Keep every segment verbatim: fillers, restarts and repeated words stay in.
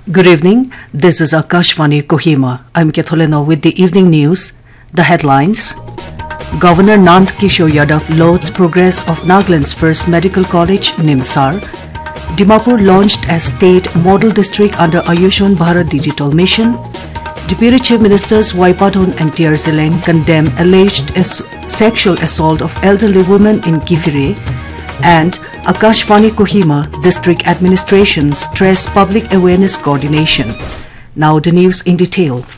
Good evening. This is Akashvani Kohima. I'm Ketholeno with the evening news. The headlines. Governor Nand Kishore Yadav lauds progress of Nagaland's first medical college, Nimsar. Dimapur launched as state model district under Ayushman Bharat Digital Mission. Deputy Chief Ministers Waipadon and T R Zileng condemn alleged as sexual assault of elderly women in Kivire. And Akashvani Kohima District Administration stress public awareness coordination. Now the news in detail.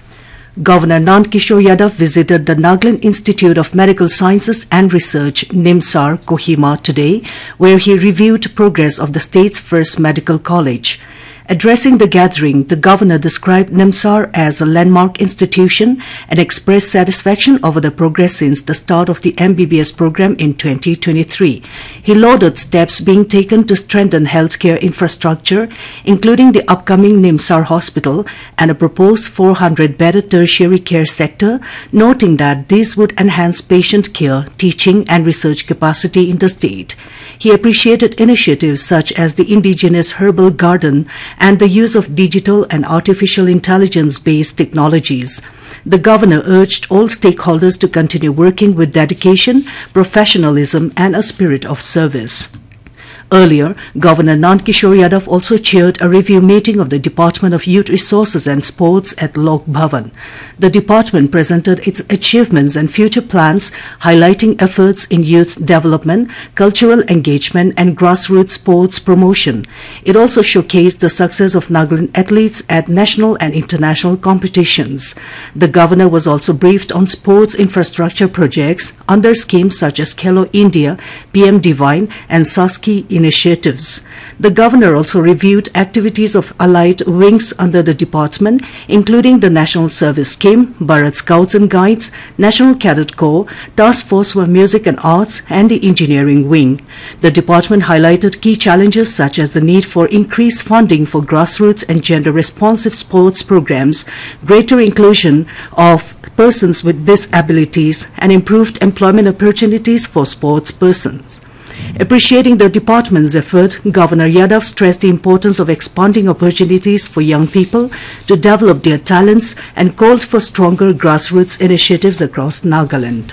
Governor Nand Kishore Yadav visited the Nagaland Institute of Medical Sciences and Research, Nimsar, Kohima today, where he reviewed progress of the state's first medical college. Addressing the gathering, the governor described Nimsar as a landmark institution and expressed satisfaction over the progress since the start of the M B B S program in twenty twenty-three. He lauded steps being taken to strengthen healthcare infrastructure, including the upcoming Nimsar Hospital and a proposed four hundred bedded tertiary care sector, noting that this would enhance patient care, teaching and research capacity in the state. He appreciated initiatives such as the indigenous herbal garden and the use of digital and artificial intelligence-based technologies. The governor urged all stakeholders to continue working with dedication, professionalism and a spirit of service. Earlier, Governor Nand Kishore Yadav also chaired a review meeting of the Department of Youth Resources and Sports at Lok Bhavan. The department presented its achievements and future plans, highlighting efforts in youth development, cultural engagement and grassroots sports promotion. It also showcased the success of Nagaland athletes at national and international competitions. The governor was also briefed on sports infrastructure projects under schemes such as Khelo India, P M Divine and Saski initiatives. The governor also reviewed activities of allied wings under the department, including the National Service Scheme, Bharat Scouts and Guides, National Cadet Corps, Task Force for Music and Arts, and the Engineering Wing. The department highlighted key challenges such as the need for increased funding for grassroots and gender-responsive sports programs, greater inclusion of persons with disabilities, and improved employment opportunities for sports persons. Appreciating the department's effort, Governor Yadav stressed the importance of expanding opportunities for young people to develop their talents and called for stronger grassroots initiatives across Nagaland.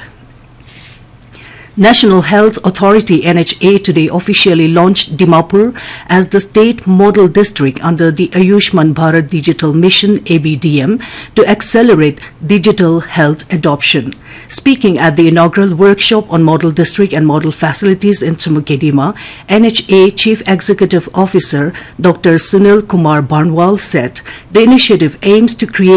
National Health Authority N H A today officially launched Dimapur as the state model district under the Ayushman Bharat Digital Mission A B D M to accelerate digital health adoption. Speaking at the inaugural workshop on model district and model facilities in Tumukadima, N H A Chief Executive Officer Doctor Sunil Kumar Barnwal said the initiative aims to create